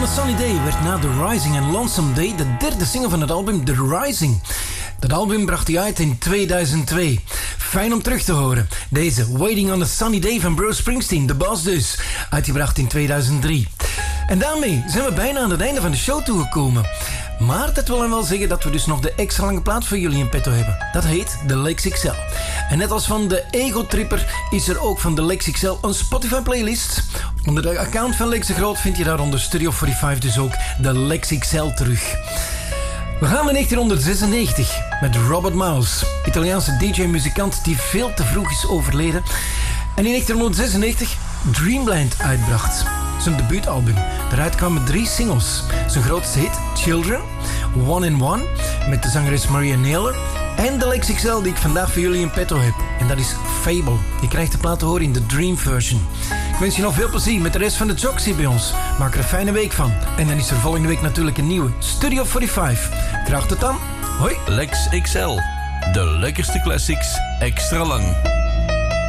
Sunny Day werd na The Rising en Lonesome Day de derde single van het album The Rising. Dat album bracht hij uit in 2002. Fijn om terug te horen. Deze Waiting on a Sunny Day van Bruce Springsteen, de Boss dus, uitgebracht in 2003. En daarmee zijn we bijna aan het einde van de show toegekomen. Maar dat wil dan wel zeggen dat we dus nog de extra lange plaat voor jullie in petto hebben. Dat heet de Lex XL. En net als van de Ego Tripper is er ook van de Lex XL een Spotify playlist. Onder de account van Lex de Groot vind je daar onder Studio 45 dus ook de Lex XL terug. We gaan naar 1996 met Robert Mouse, Italiaanse DJ-muzikant die veel te vroeg is overleden. En in 1996 Dreamland uitbracht. Zijn debuutalbum. Daaruit kwamen 3 singles. Zijn grootste hit, Children, One in One, met de zangeres Maria Naylor, en de Lex XL die ik vandaag voor jullie in petto heb. En dat is Fable. Je krijgt de plaat te horen in de Dream version. Ik wens je nog veel plezier met de rest van de Jocks hier bij ons. Maak er een fijne week van. En dan is er volgende week natuurlijk een nieuwe Studio 45. Graag tot dan. Hoi. Lex XL. De lekkerste classics extra lang.